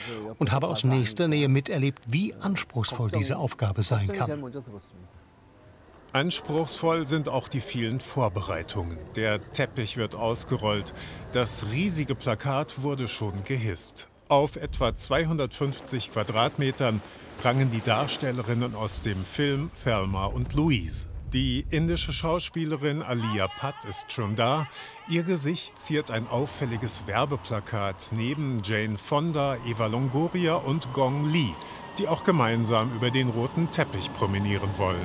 und habe aus nächster Nähe miterlebt, wie anspruchsvoll diese Aufgabe sein kann. Anspruchsvoll sind auch die vielen Vorbereitungen. Der Teppich wird ausgerollt. Das riesige Plakat wurde schon gehisst. Auf etwa 250 Quadratmetern prangen die Darstellerinnen aus dem Film Thelma und Louise. Die indische Schauspielerin Alia Bhatt ist schon da. Ihr Gesicht ziert ein auffälliges Werbeplakat neben Jane Fonda, Eva Longoria und Gong Li, die auch gemeinsam über den roten Teppich promenieren wollen.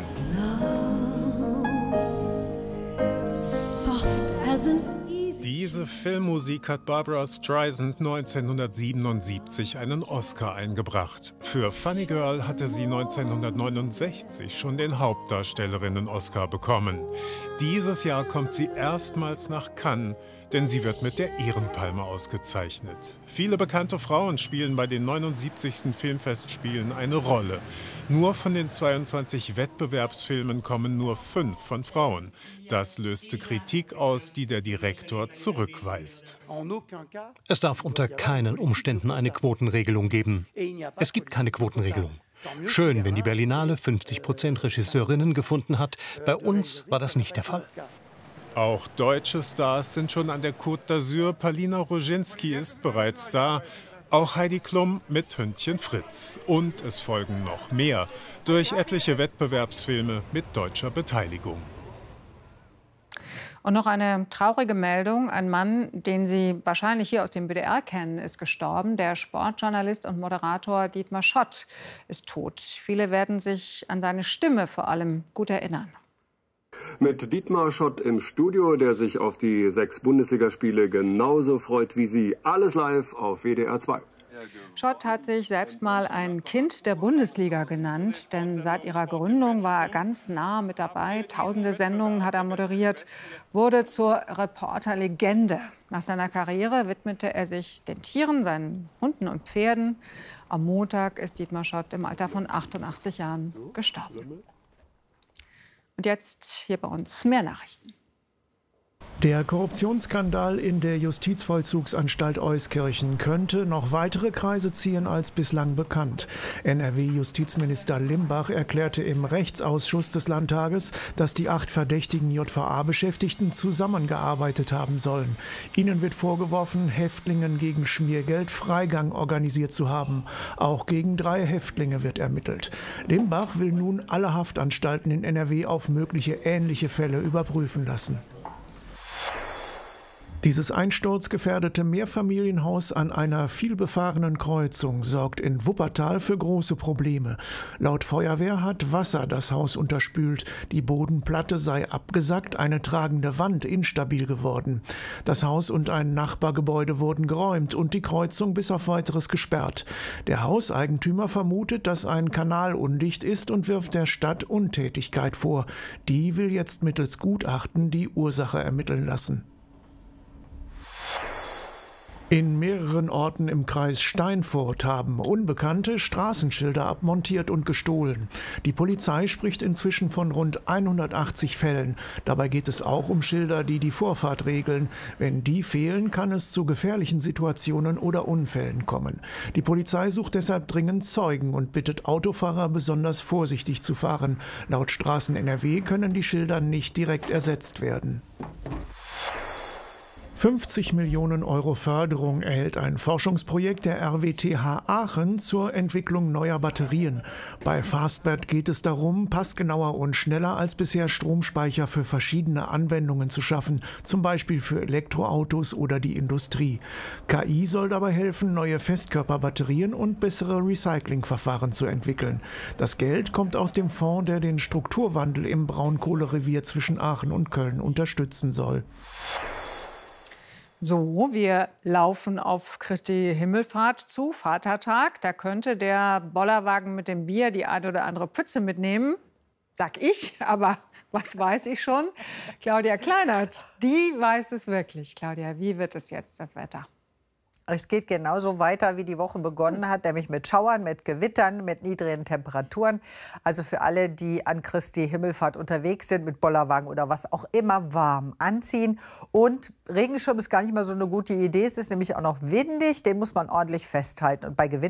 Diese Filmmusik hat Barbra Streisand 1977 einen Oscar eingebracht. Für Funny Girl hatte sie 1969 schon den Hauptdarstellerinnen-Oscar bekommen. Dieses Jahr kommt sie erstmals nach Cannes, denn sie wird mit der Ehrenpalme ausgezeichnet. Viele bekannte Frauen spielen bei den 79. Filmfestspielen eine Rolle. Nur von den 22 Wettbewerbsfilmen kommen nur 5 von Frauen. Das löste Kritik aus, die der Direktor zurückweist. Es darf unter keinen Umständen eine Quotenregelung geben. Es gibt keine Quotenregelung. Schön, wenn die Berlinale 50% Regisseurinnen gefunden hat. Bei uns war das nicht der Fall. Auch deutsche Stars sind schon an der Côte d'Azur. Palina Roginski ist bereits da. Auch Heidi Klum mit Hündchen Fritz. Und es folgen noch mehr durch etliche Wettbewerbsfilme mit deutscher Beteiligung. Und noch eine traurige Meldung. Ein Mann, den Sie wahrscheinlich hier aus dem WDR kennen, ist gestorben. Der Sportjournalist und Moderator Dietmar Schott ist tot. Viele werden sich an seine Stimme vor allem gut erinnern. Mit Dietmar Schott im Studio, der sich auf die 6 Bundesligaspiele genauso freut wie Sie. Alles live auf WDR 2. Schott hat sich selbst mal ein Kind der Bundesliga genannt, denn seit ihrer Gründung war er ganz nah mit dabei. Tausende Sendungen hat er moderiert, wurde zur Reporterlegende. Nach seiner Karriere widmete er sich den Tieren, seinen Hunden und Pferden. Am Montag ist Dietmar Schott im Alter von 88 Jahren gestorben. Und jetzt hier bei uns mehr Nachrichten. Der Korruptionsskandal in der Justizvollzugsanstalt Euskirchen könnte noch weitere Kreise ziehen als bislang bekannt. NRW-Justizminister Limbach erklärte im Rechtsausschuss des Landtages, dass die 8 verdächtigen JVA-Beschäftigten zusammengearbeitet haben sollen. Ihnen wird vorgeworfen, Häftlingen gegen Schmiergeld Freigang organisiert zu haben. Auch gegen 3 Häftlinge wird ermittelt. Limbach will nun alle Haftanstalten in NRW auf mögliche ähnliche Fälle überprüfen lassen. Dieses einsturzgefährdete Mehrfamilienhaus an einer vielbefahrenen Kreuzung sorgt in Wuppertal für große Probleme. Laut Feuerwehr hat Wasser das Haus unterspült. Die Bodenplatte sei abgesackt, eine tragende Wand instabil geworden. Das Haus und ein Nachbargebäude wurden geräumt und die Kreuzung bis auf Weiteres gesperrt. Der Hauseigentümer vermutet, dass ein Kanal undicht ist und wirft der Stadt Untätigkeit vor. Die will jetzt mittels Gutachten die Ursache ermitteln lassen. In mehreren Orten im Kreis Steinfurt haben Unbekannte Straßenschilder abmontiert und gestohlen. Die Polizei spricht inzwischen von rund 180 Fällen. Dabei geht es auch um Schilder, die die Vorfahrt regeln. Wenn die fehlen, kann es zu gefährlichen Situationen oder Unfällen kommen. Die Polizei sucht deshalb dringend Zeugen und bittet Autofahrer, besonders vorsichtig zu fahren. Laut Straßen NRW können die Schilder nicht direkt ersetzt werden. 50 Millionen Euro Förderung erhält ein Forschungsprojekt der RWTH Aachen zur Entwicklung neuer Batterien. Bei Fastbat geht es darum, passgenauer und schneller als bisher Stromspeicher für verschiedene Anwendungen zu schaffen, zum Beispiel für Elektroautos oder die Industrie. KI soll dabei helfen, neue Festkörperbatterien und bessere Recyclingverfahren zu entwickeln. Das Geld kommt aus dem Fonds, der den Strukturwandel im Braunkohlerevier zwischen Aachen und Köln unterstützen soll. So, wir laufen auf Christi Himmelfahrt zu, Vatertag. Da könnte der Bollerwagen mit dem Bier die eine oder andere Pfütze mitnehmen. Sag ich, aber was weiß ich schon? Claudia Kleinert, die weiß es wirklich. Claudia, wie wird es jetzt, das Wetter? Es geht genauso weiter, wie die Woche begonnen hat, nämlich mit Schauern, mit Gewittern, mit niedrigen Temperaturen. Also für alle, die an Christi Himmelfahrt unterwegs sind, mit Bollerwagen oder was auch immer, warm anziehen. Und Regenschirm ist gar nicht mal so eine gute Idee. Es ist nämlich auch noch windig, den muss man ordentlich festhalten. Und bei Gewittern